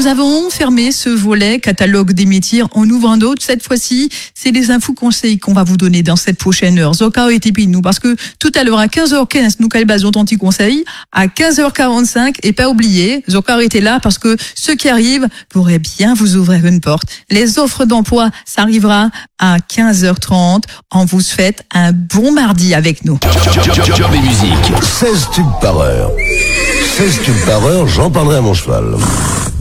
nous avons fermé ce volet catalogue des métiers en ouvrant d'autres. Cette fois-ci, c'est les infos conseils qu'on va vous donner dans cette prochaine heure. Zoka et Tipi, nous, parce que tout à l'heure à 15h15, nous calbasons ton petit conseil. À 15h45, et pas oublier, Zoka était là parce que ceux qui arrivent pourraient bien vous ouvrir une porte. Les offres d'emploi, ça arrivera à 15h30. On vous souhaite un bon mardi avec nous. Job et musique. 16 tubes par heure. 16 tubes par heure, j'en parlerai à mon cheval.